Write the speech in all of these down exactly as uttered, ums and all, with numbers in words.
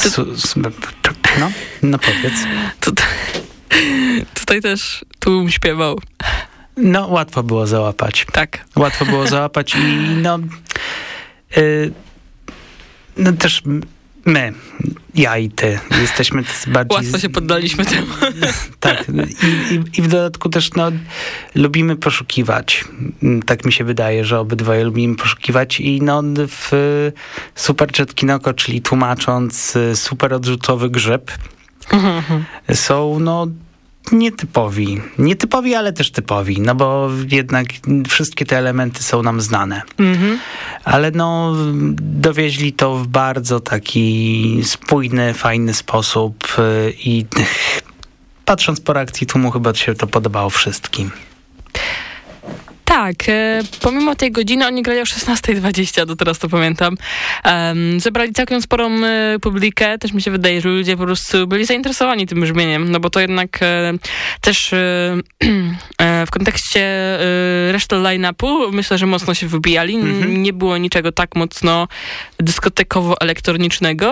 Su, su, no, no powiedz. Tutaj, tutaj też tłum śpiewał. No, łatwo było załapać. Tak. Łatwo było załapać i no... Y, no też my, ja i ty, jesteśmy bardziej... Łatwo się poddaliśmy temu. Tak. I, i, i w dodatku też no, lubimy poszukiwać. Tak mi się wydaje, że obydwoje lubimy poszukiwać i no w Super Jet Kinoko, czyli tłumacząc super odrzutowy grzyb, mhm. są no nietypowi. Nietypowi, ale też typowi, no bo jednak wszystkie te elementy są nam znane. Mhm. Ale no dowieźli to w bardzo taki spójny, fajny sposób i patrząc po reakcji tłumu chyba się to podobało wszystkim. Tak, e, pomimo tej godziny oni grali o szesnasta dwadzieścia, do teraz to pamiętam. Um, zebrali całkiem sporą e, publikę, też mi się wydaje, że ludzie po prostu byli zainteresowani tym brzmieniem, no bo to jednak e, też e, e, w kontekście e, reszty line-upu myślę, że mocno się wybijali. Mm-hmm. Nie było niczego tak mocno dyskotekowo-elektronicznego.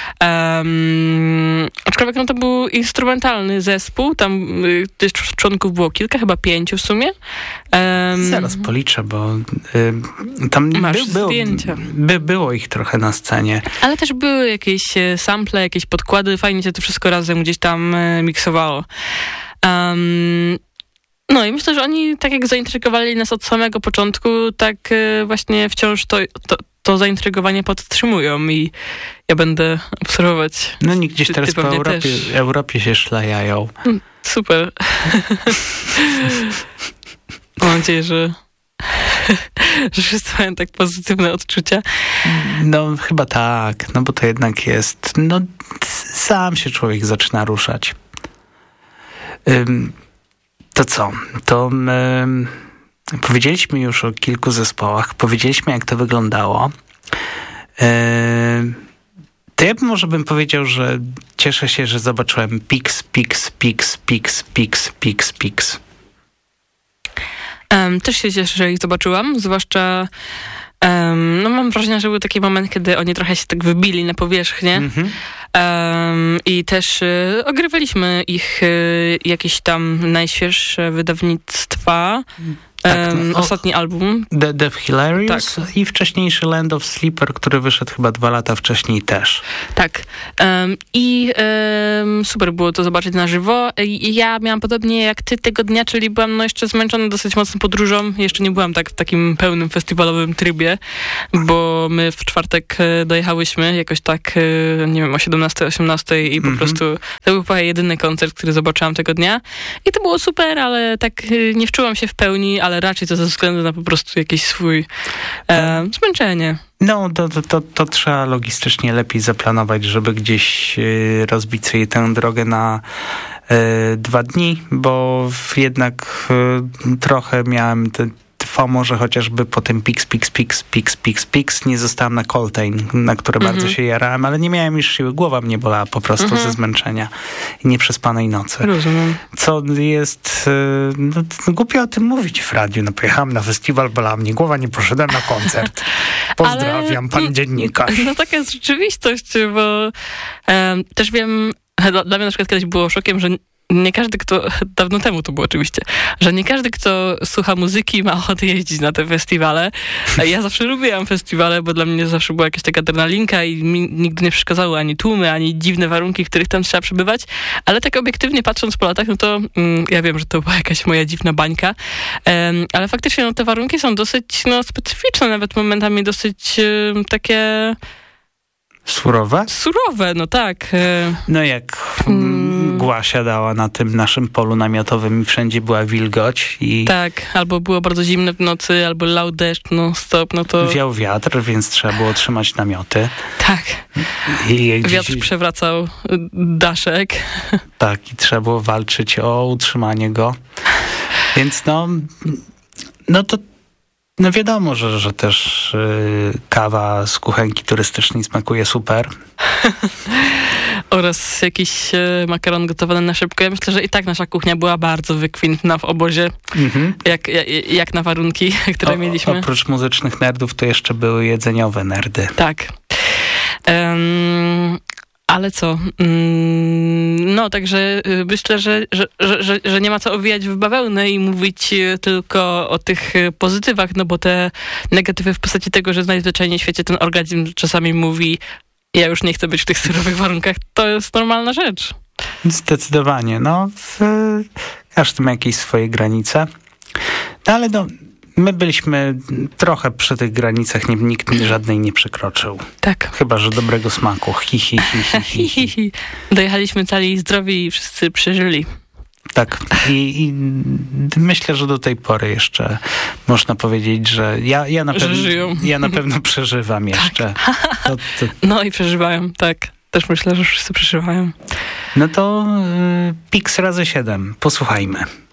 Um, aczkolwiek no to był instrumentalny zespół, tam e, członków było kilka, chyba pięciu w sumie. Um, Zaraz policzę, bo y, tam Masz by, było, zdjęcia. By, było ich trochę na scenie. Ale też były jakieś sample, jakieś podkłady, fajnie się to wszystko razem gdzieś tam miksowało. Um, no i myślę, że oni tak jak zaintrygowali nas od samego początku, tak właśnie wciąż to, to, to zaintrygowanie podtrzymują i ja będę obserwować. No nie gdzieś teraz ty, ty po Europie, Europie się szlajają. Super. Mam nadzieję, że, że wszyscy mają tak pozytywne odczucia. No chyba tak, no bo to jednak jest, no sam się człowiek zaczyna ruszać. Ym, to co? To ym, powiedzieliśmy już o kilku zespołach, powiedzieliśmy jak to wyglądało. Ym, to ja może bym powiedział, że cieszę się, że zobaczyłem Pix, Pix, Pix, Pix, Pix, Pix, Pix. Um, też się cieszę, że ich zobaczyłam, zwłaszcza um, no mam wrażenie, że był taki moment, kiedy oni trochę się tak wybili na powierzchnię mm-hmm. um, i też y, ogrywaliśmy ich y, jakieś tam najświeższe wydawnictwa. Tak, um, no, ostatni album. The Death Hilarious tak. I wcześniejszy Land of Sleeper, który wyszedł chyba dwa lata wcześniej też. Tak. Um, I um, super było to zobaczyć na żywo. I ja miałam podobnie jak ty tego dnia, czyli byłam no jeszcze zmęczona dosyć mocno podróżą. Jeszcze nie byłam tak w takim pełnym festiwalowym trybie, bo my w czwartek dojechałyśmy jakoś tak, nie wiem, o siedemnastej, osiemnastej i po mm-hmm. prostu to był chyba jedyny koncert, który zobaczyłam tego dnia. I to było super, ale tak nie wczułam się w pełni, ale raczej to ze względu na po prostu jakiś swój e, zmęczenie. No, to, to, to, to trzeba logistycznie lepiej zaplanować, żeby gdzieś y, rozbić sobie tę drogę na y, dwa dni, bo jednak y, trochę miałem te FOMO, że chociażby po tym Pix, Pix, Pix, Pix, Pix, Pix nie zostałem na Coltrane, na które mm-hmm. bardzo się jarałem, ale nie miałem już siły, głowa mnie bolała po prostu mm-hmm. ze zmęczenia i nieprzespanej nocy. Rozumiem. Co jest, no, głupio o tym mówić w radiu, no pojechałem na festiwal, bolała mnie głowa, nie poszedłem na koncert. Pozdrawiam, ale, pan dziennikarz. No taka jest rzeczywistość, bo um, też wiem, dla, dla mnie na przykład kiedyś było szokiem, że nie każdy, kto, dawno temu to było oczywiście, że nie każdy, kto słucha muzyki, ma ochotę jeździć na te festiwale. Ja zawsze lubiłam festiwale, bo dla mnie zawsze była jakaś taka adrenalinka i mi nigdy nie przeszkadzały ani tłumy, ani dziwne warunki, w których tam trzeba przebywać, ale tak obiektywnie patrząc po latach, no to mm, ja wiem, że to była jakaś moja dziwna bańka, um, ale faktycznie no, te warunki są dosyć no, specyficzne, nawet momentami dosyć um, takie... Surowe? Surowe, no tak. No jak hmm. mgła siadała na tym naszym polu namiotowym i wszędzie była wilgoć. I tak, albo było bardzo zimno w nocy, albo lał deszcz, no stop, no to... Wiał wiatr, więc trzeba było trzymać namioty. Tak. I gdzieś... Wiatr przewracał daszek. Tak, i trzeba było walczyć o utrzymanie go. Więc no, no to No wiadomo, że, że też yy, kawa z kuchenki turystycznej smakuje super. Oraz jakiś y, makaron gotowany na szybko. Ja myślę, że i tak nasza kuchnia była bardzo wykwintna w obozie, mm-hmm. jak, jak, jak na warunki, które o, mieliśmy. Oprócz muzycznych nerdów to jeszcze były jedzeniowe nerdy. Tak. Um, Ale co? No, także myślę, że, że, że, że nie ma co owijać w bawełnę i mówić tylko o tych pozytywach, no bo te negatywy w postaci tego, że najzwyczajniej w świecie ten organizm czasami mówi, ja już nie chcę być w tych surowych warunkach, to jest normalna rzecz. Zdecydowanie. No, w, każdy ma jakieś swoje granice. No, ale no, my byliśmy trochę przy tych granicach, nie, nikt żadnej nie przekroczył. Tak. Chyba że dobrego smaku. Hi, hi, hi, hi, hi, hi. Dojechaliśmy cali i zdrowi i wszyscy przeżyli. Tak. I, I myślę, że do tej pory jeszcze można powiedzieć, że ja, ja, na, pewno, ja na pewno przeżywam jeszcze. Tak. To, to... No i przeżywają, tak. Też myślę, że wszyscy przeżywają. No to y, Pix razy siedem. Posłuchajmy.